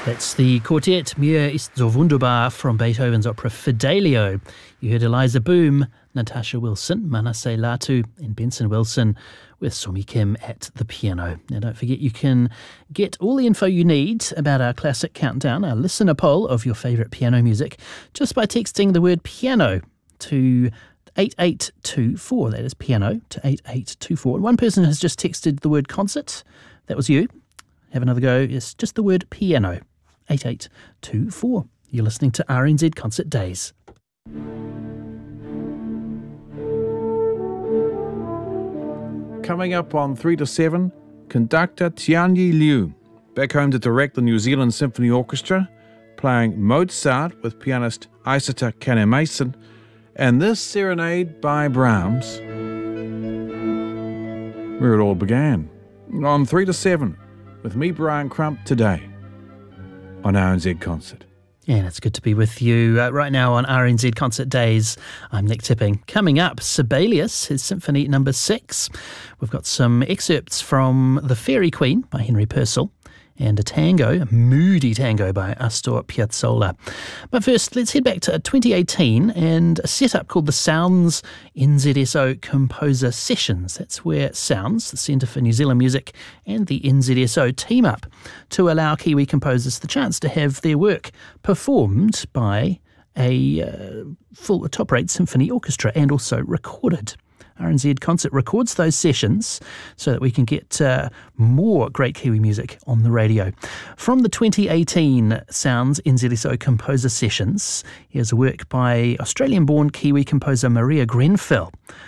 That's the quartet Mir ist so wunderbar from Beethoven's opera Fidelio. You heard Eliza Boom, Natasha Wilson, Manasseh Latu and Benson Wilson with Somi Kim at the piano. Now don't forget you can get all the info you need about our classic countdown, our listener poll of your favourite piano music, just by texting the word piano to 8824. That is piano to 8824. And one person has just texted the word concert. That was you. Have another go. It's just the word piano. 8824. You're listening to RNZ Concert Days. Coming up on 3 to 7, conductor Tianyi Liu, back home to direct the New Zealand Symphony Orchestra, playing Mozart with pianist Isata Kane-Mason, and this serenade by Brahms, where it all began, on 3 to 7, with me, Brian Crump, today on RNZ Concert. And it's good to be with you right now on RNZ Concert Days. I'm Nick Tipping. Coming up, Sibelius, his Symphony No. 6. We've got some excerpts from The Fairy Queen by Henry Purcell and a tango, a moody tango by Astor Piazzolla. But first, let's head back to 2018 and a setup called the Sounds NZSO Composer Sessions. That's where Sounds, the Centre for New Zealand Music, and the NZSO team up to allow Kiwi composers the chance to have their work performed by a full top-rate symphony orchestra and also recorded. RNZ Concert records those sessions so that we can get more great Kiwi music on the radio. From the 2018 Sounds NZSO Composer Sessions, here's a work by Australian-born Kiwi composer Maria Grenfell